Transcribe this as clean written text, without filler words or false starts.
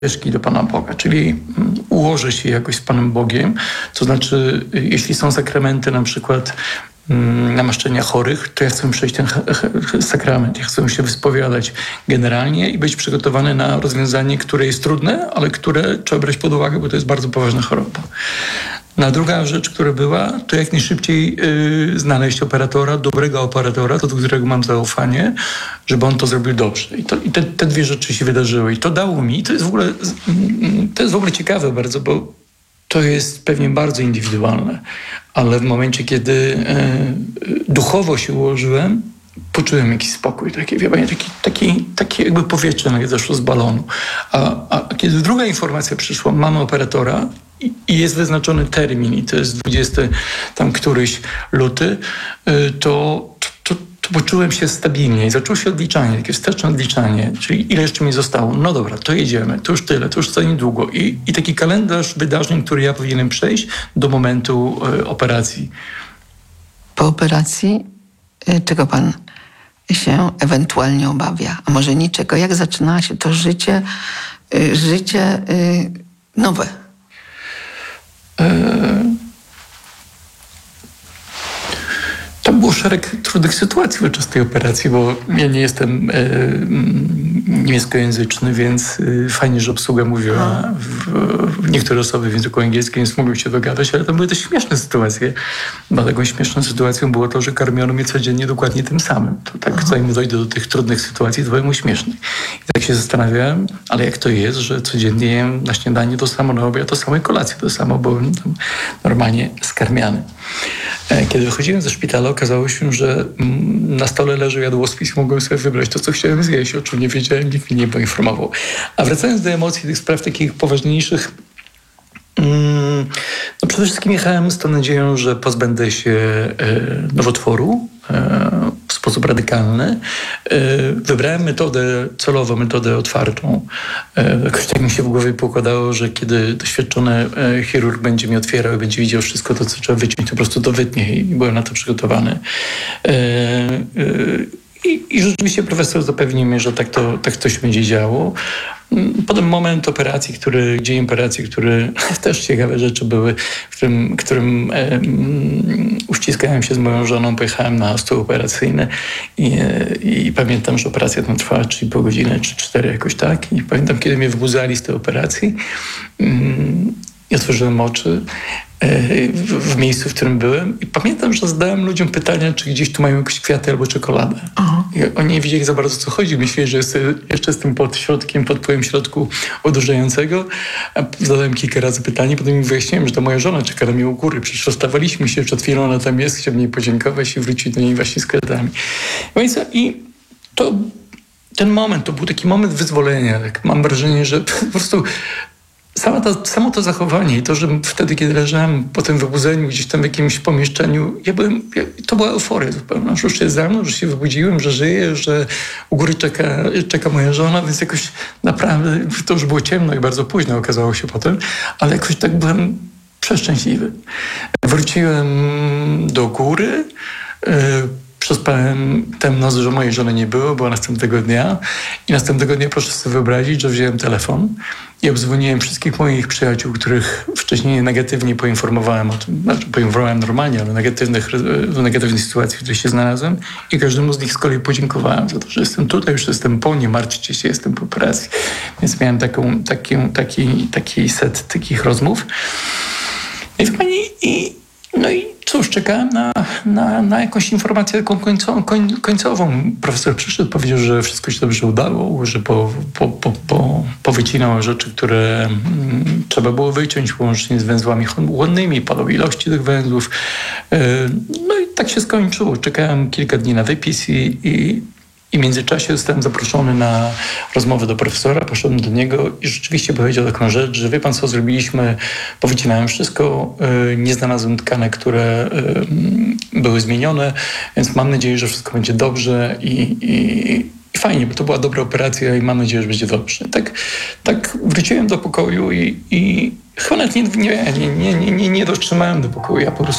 ścieżki do Pana Boga, czyli ułożę się jakoś z Panem Bogiem, to znaczy jeśli są sakramenty na przykład namaszczenia chorych, to ja chcę przejść ten sakrament, ja chcę się wyspowiadać generalnie i być przygotowany na rozwiązanie, które jest trudne, ale które trzeba brać pod uwagę, bo to jest bardzo poważna choroba. No, druga rzecz, która była, to jak najszybciej znaleźć operatora, dobrego operatora, do którego mam zaufanie, żeby on to zrobił dobrze. I te dwie rzeczy się wydarzyły. I to dało mi, to jest w ogóle ciekawe bardzo, bo to jest pewnie bardzo indywidualne, ale w momencie, kiedy duchowo się ułożyłem, poczułem jakiś spokój, takie jakby powietrze nagle zeszło z balonu. A kiedy druga informacja przyszła, mamy operatora i jest wyznaczony termin i to jest 20 tam któryś luty, to poczułem się stabilnie i zaczęło się odliczanie, takie wsteczne odliczanie, czyli ile jeszcze mi zostało. No dobra, to jedziemy, to już tyle, to już za niedługo. I taki kalendarz wydarzeń, który ja powinienem przejść do momentu operacji. Po operacji czego pan się ewentualnie obawia? A może niczego? Jak zaczyna się to życie nowe? Tam było szereg trudnych sytuacji podczas tej operacji, bo ja nie jestem niemieckojęzyczny, więc fajnie, że obsługa mówiła niektóre osoby w języku angielskim, więc mogłem się dogadać, ale tam były też śmieszne sytuacje. Bo taką śmieszną sytuacją było to, że karmiono mnie codziennie dokładnie tym samym. To tak, zanim dojdę do tych trudnych sytuacji, to byłem śmieszny. I tak się zastanawiałem, ale jak to jest, że codziennie jem na śniadanie to samo, na obiad to samo i kolację to samo, bo byłem tam normalnie skarmiany. Kiedy wychodziłem ze szpitala, okazało się, że na stole leży jadłospis i mogłem sobie wybrać to, co chciałem zjeść, o czym nie wiedziałem, nikt mnie nie poinformował. A wracając do emocji, tych spraw takich poważniejszych, no przede wszystkim jechałem z tą nadzieją, że pozbędę się nowotworu w sposób radykalny. Wybrałem celowo metodę otwartą. Jakoś tak mi się w głowie pokładało, że kiedy doświadczony chirurg będzie mi otwierał i będzie widział wszystko to, co trzeba wyciąć, to po prostu to wytnie i byłem na to przygotowany. I rzeczywiście profesor zapewnił mnie, że tak to się będzie działo. Potem moment dzień operacji, który też ciekawe rzeczy były, w którym uściskałem się z moją żoną, pojechałem na stół operacyjny i pamiętam, że operacja tam trwała 3,5 godziny, czy 4 jakoś tak. I pamiętam, kiedy mnie wybudzali z tej operacji i otworzyłem oczy w miejscu, w którym byłem i pamiętam, że zadałem ludziom pytania, czy gdzieś tu mają jakieś kwiaty albo czekoladę. I oni nie wiedzieli za bardzo, co chodzi. Myśleli, że jeszcze jestem pod wpływem środku odurzającego. Zadałem kilka razy pytanie, potem mi wyjaśniłem, że to moja żona czeka na mnie u góry. Przecież rozstawaliśmy się, przed chwilą ona tam jest, chciałbym jej podziękować i wrócić do niej właśnie z kwiatami. Ten moment, to był taki moment wyzwolenia. Tak mam wrażenie, że po prostu samo to zachowanie i to, że wtedy, kiedy leżałem po tym wybudzeniu gdzieś tam w jakimś pomieszczeniu, to była euforia zupełna, że już jest za mną, że się wybudziłem, że żyję, że u góry czeka moja żona, więc jakoś naprawdę, to już było ciemno i bardzo późno okazało się potem, ale jakoś tak byłem przeszczęśliwy. Wróciłem do góry, przespałem tę noc, że mojej żony nie było następnego dnia i następnego dnia proszę sobie wyobrazić, że wziąłem telefon i obdzwoniłem wszystkich moich przyjaciół, których wcześniej negatywnie poinformowałem o tym, poinformowałem normalnie, ale w negatywnej sytuacji, w której się znalazłem i każdemu z nich z kolei podziękowałem za to, że jestem tutaj, już jestem po, nie martwcie się, jestem po operacji. Więc miałem taki set takich rozmów. No i cóż, czekałem na jakąś informację taką końcową. Profesor przyszedł, powiedział, że wszystko się dobrze udało, że powycinał rzeczy, które trzeba było wyciąć, łącznie z węzłami chłonnymi, podał ilości tych węzłów. No i tak się skończyło. Czekałem kilka dni na wypis i w międzyczasie zostałem zaproszony na rozmowę do profesora, poszedłem do niego i rzeczywiście powiedział taką rzecz, że wie pan co zrobiliśmy, powycinałem wszystko, nie znalazłem tkanek, które były zmienione, więc mam nadzieję, że wszystko będzie dobrze i fajnie, bo to była dobra operacja i mam nadzieję, że będzie dobrze. Tak wróciłem do pokoju i chyba nawet nie dotrzymałem do pokoju, ja po prostu